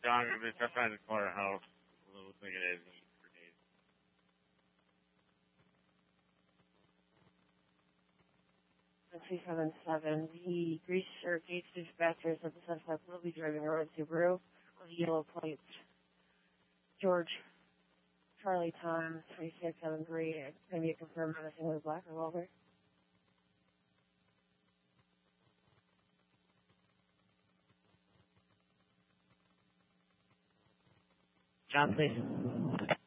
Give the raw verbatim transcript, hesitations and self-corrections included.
John, bitch, I found the corner house. Looks like it has meat for days. three seven seven, the grease shirt gauge dispatcher said the suspect will be driving a red Subaru with yellow plates. George, Charlie Tom, three six seven three, can be confirmed missing with a black revolver. John, please.